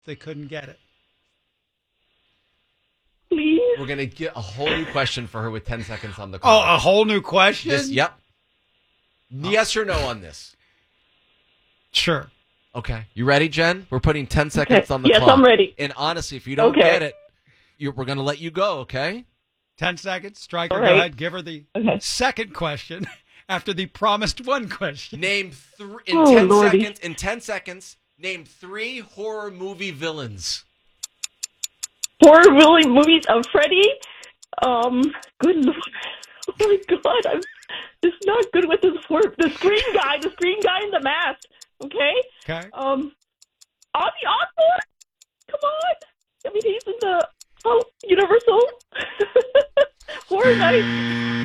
they couldn't get it. Please. We're going to get a whole new question for her with 10 seconds on the clock. Oh, a whole new question? Yep. Yes or no on this? Sure. Okay. You ready, Jen? We're putting 10 seconds on the clock. Yes, I'm ready. And honestly, if you don't get it, we're going to let you go, okay? 10 seconds. Stryker, All right. go ahead. Give her the second question after the promised one question. Name in 10 seconds, name 3 horror movie villains. Horror villain movies of Freddy. Good Lord. Oh my God, I'm just not good with this horror. The screen guy in the mask. Okay. Okay. Ozzy Osbourne. Come on. I mean, he's in the Universal Horror Night.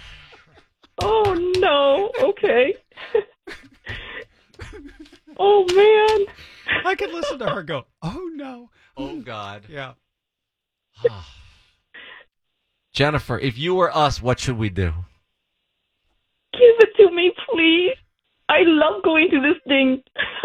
Oh no. Okay. Oh man. I can listen to her go, oh no. Oh God. Yeah. Jennifer, if you were us, what should we do? Give it to me, please. I love going to this thing.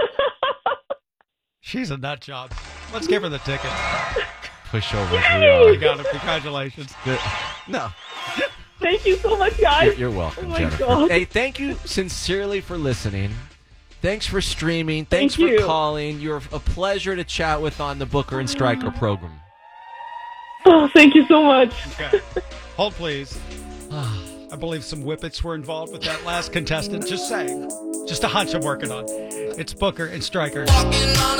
She's a nut job. Let's give her the ticket. Pushovers You we are. got it. Congratulations. Good. No. Thank you so much, guys. You're welcome, Oh my Jennifer. God. Hey, thank you sincerely for listening. Thanks for streaming. Thanks Thank you. for calling. You're a pleasure to chat with on the Booker and Stryker program. Oh, thank you so much. Okay. Hold, please. I believe some whippets were involved with that last contestant. Just saying. Just a hunch I'm working on. It's Booker and Stryker.